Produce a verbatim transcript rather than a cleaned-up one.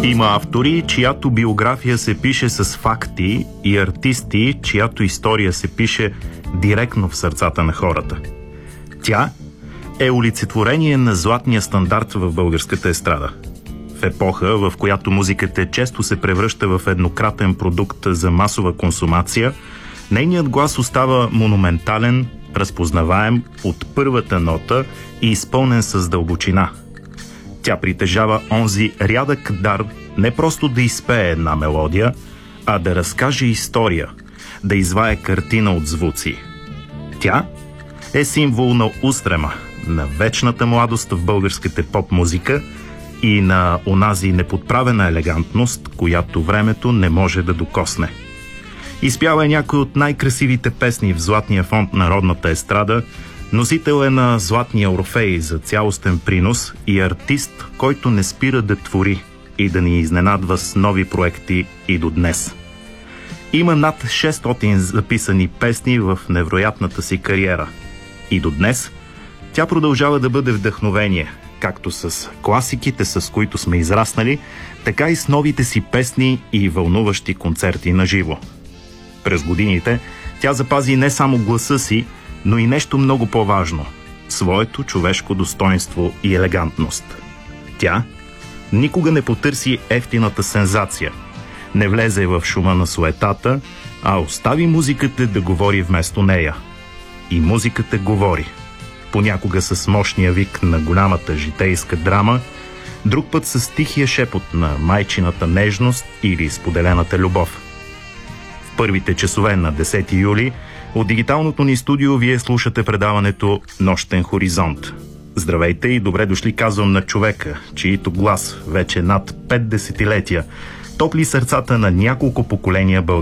Има автори, чиято биография се пише с факти, и артисти, чиято история се пише директно в сърцата на хората. Тя е олицетворение на златния стандарт в българската естрада. В епоха, в която музиката често се превръща в еднократен продукт за масова консумация, нейният глас остава монументален, разпознаваем от първата нота и изпълнен с дълбочина. Тя притежава онзи рядък дар не просто да изпее една мелодия, а да разкаже история, да извае картина от звуци. Тя е символ на устрема, на вечната младост в българската поп-музика и на онази неподправена елегантност, която времето не може да докосне. Изпява е някой от най-красивите песни в златния фонд на родната естрада, носител е на златния Орфей за цялостен принос и артист, който не спира да твори и да ни изненадва с нови проекти и до днес. Има над шестстотин записани песни в невероятната си кариера. И до днес тя продължава да бъде вдъхновение, както с класиките, с които сме израснали, така и с новите си песни и вълнуващи концерти на живо. През годините тя запази не само гласа си, но и нещо много по-важно – своето човешко достоинство и елегантност. Тя никога не потърси ефтината сензация, не влезе в шума на суетата, а остави музиката да говори вместо нея. И музиката говори. Понякога с мощния вик на голямата житейска драма, друг път с тихия шепот на майчината нежност или споделената любов. В първите часове на десети юли от дигиталното ни студио вие слушате предаването «Нощен хоризонт». Здравейте и добре дошли казвам на човека, чието глас вече над пет десетилетия топли сърцата на няколко поколения българи.